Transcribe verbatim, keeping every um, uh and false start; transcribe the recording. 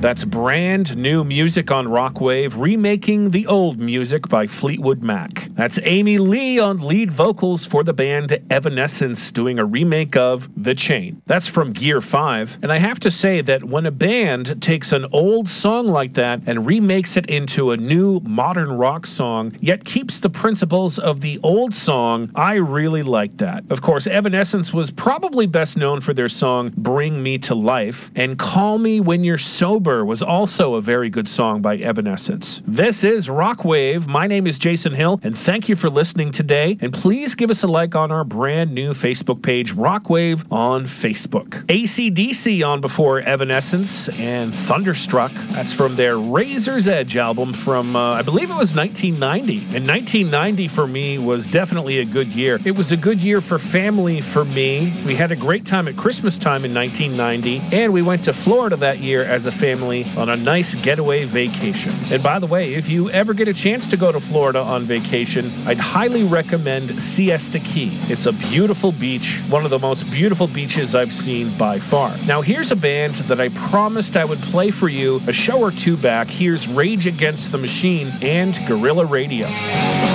That's brand new music on Rockwave, remaking the old music by Fleetwood Mac. That's Amy Lee on lead vocals for the band Evanescence, doing a remake of The Chain. That's from Gear five, and I have to say that when a band takes an old song like that and remakes it into a new modern rock song, yet keeps the principles of the old song, I really like that. Of course, Evanescence was probably best known for their song Bring Me to Life, and Call Me When You're Sober was also a very good song by Evanescence. This is Rockwave. My name is Jason Hill, and thank you for listening today. And please give us a like on our brand new Facebook page, Rockwave on Facebook. A C D C on before Evanescence, and Thunderstruck. That's from their Razor's Edge album from, uh, I believe it was nineteen ninety. And nineteen ninety for me was definitely a good year. It was a good year for family for me. We had a great time at Christmas time in nineteen ninety, and we went to Florida that year as a family on a nice getaway vacation. And by the way, if you ever get a chance to go to Florida on vacation, I'd highly recommend Siesta Key. It's a beautiful beach, one of the most beautiful beaches I've seen by far. Now here's a band that I promised I would play for you a show or two back. Here's Rage Against the Machine and Guerrilla Radio.